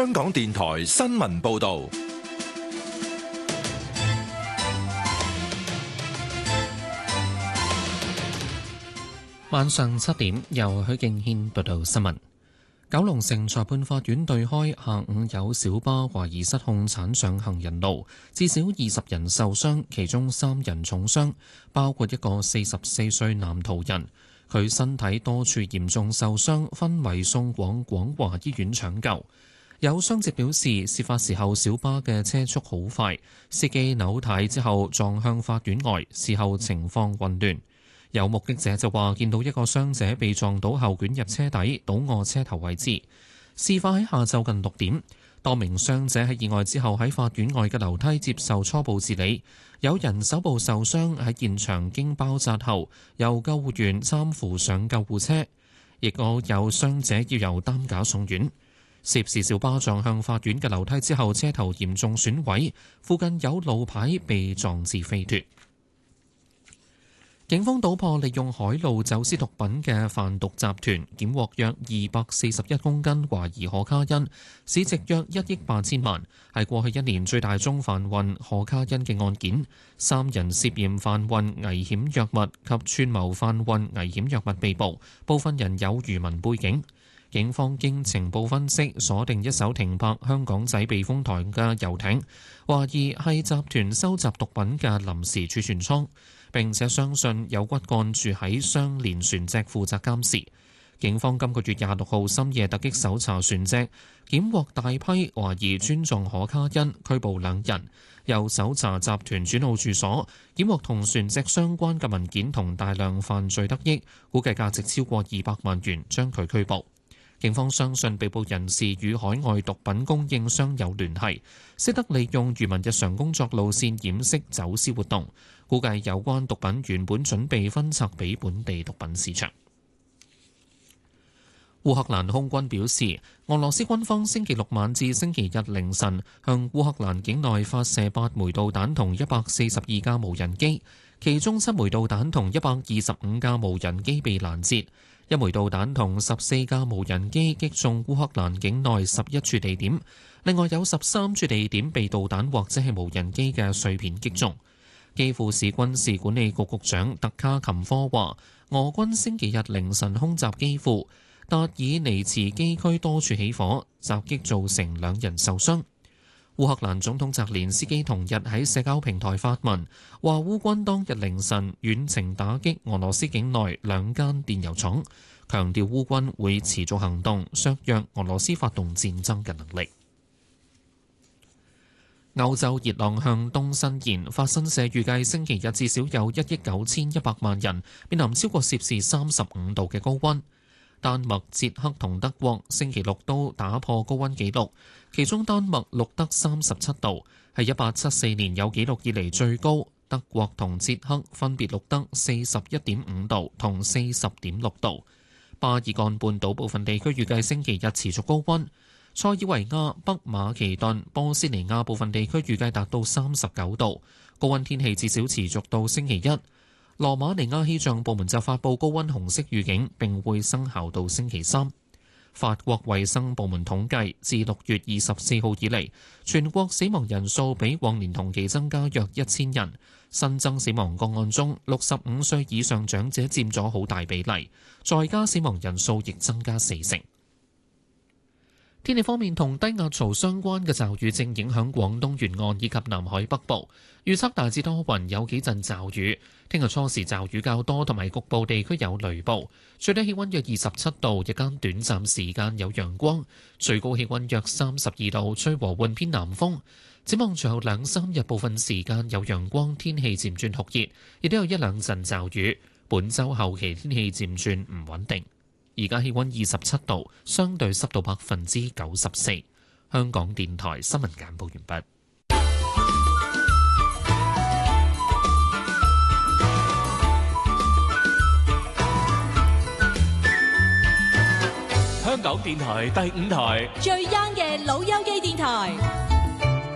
香港電台新聞報道。 晚上7點，由許敬軒報道新聞。九龍城裁判法院對開下午有小巴懷疑失控鏟上行人路，至少20人受傷，其中3人重傷，包括一個44歲男途人。佢身體多處嚴重受傷，昏迷送往廣華醫院搶救。有傷者表示，事發時候小巴嘅車速好快，司機扭軚之後撞向法院外，事後情況混亂。有目擊者就話見到一個傷者被撞倒後捲入車底，倒臥車頭位置。事發喺下晝近6點，多名傷者喺意外之後喺法院外嘅樓梯接受初步治理。有人手部受傷，喺現場經包紮後由救護員攙扶上救護車，亦都有傷者要由擔架送院。涉事小巴撞向法院嘅樓梯之後，車頭嚴重損毀，附近有路牌被撞至飛脱。警方搗破利用海路走私毒品嘅販毒集團，檢獲約241公斤懷疑可卡因，市值約1億8千萬，係過去1年最大宗販運可卡因嘅案件。3人涉嫌販運危險藥物及串謀販運危險藥物被捕，部分人有漁民背景。警方經情報分析，鎖定一艘停泊香港仔避風塘嘅遊艇，懷疑係集團收集毒品嘅臨時儲存倉。並且相信有骨幹住喺相連船隻負責監視。警方今個月26號深夜突擊搜查船隻，檢獲大批懷疑專撞可卡因，拘捕2人。又搜查集團主腦住所，檢獲同船隻相關嘅文件同大量犯罪得益，估計價值超過200萬元，將佢拘捕。警方相信被捕人士與海外毒品供應商有聯繫，識得利用漁民日常工作路線掩飾走私活動。估計有關毒品原本準備分拆俾本地毒品市場。烏克蘭空軍表示，俄羅斯軍方星期六晚至星期日凌晨向烏克蘭境內發射8枚導彈同142架無人機，其中7枚導彈同125架無人機被攔截，1枚導彈同14架無人機擊中烏克蘭境內11處地點，另外有13處地點被導彈或者係無人機嘅碎片擊中。基輔市軍事管理局局長特卡琴科話，俄軍星期日凌晨空襲基輔，達爾尼茨基區多處起火，襲擊造成2人受傷。烏克蘭總統澤連斯基同日喺社交平台發文，話烏軍當日凌晨遠程打擊俄羅斯境內2間電油廠，強調烏軍會持續行動，削弱俄羅斯發動戰爭嘅能力。歐洲熱浪向東伸延，法新社預計星期日至少有1億9100萬人面臨超過攝氏35度嘅高溫。丹麥、捷克同德國星期六都打破高溫紀錄，其中丹麥錄得37度，係1874年有紀錄以嚟最高。德國同捷克分別錄得41.5度同40.6度。巴爾幹半島部分地區預計星期日持續高溫。塞爾維亞、北馬其頓、波斯尼亞部分地區預計達到39度，高溫天氣至少持續到星期一。羅馬尼亞氣象部門就發布高溫紅色預警，並會生效到星期3。法國衛生部門統計，自6月24號以嚟，全國死亡人數比往年同期增加約1000人。新增死亡個案中，65歲以上長者佔咗好大比例，在家死亡人數亦增加4成。天氣方面，同低壓槽相關嘅驟雨正影響廣東沿岸以及南海北部，預測大致多雲，有幾陣驟雨。聽日初時驟雨較多，同埋局部地區有雷暴。最低氣溫約27度，日間短暫時間有陽光，最高氣溫約32度，吹和緩偏南風。展望隨後2-3日部分時間有陽光，天氣漸轉酷熱，亦都有1-2陣驟雨。本週後期天氣漸轉唔穩定。而家氣溫27度，相對濕度94%。香港電台新聞簡報完畢。 香港電台第5台， 最 young 嘅老友記電台。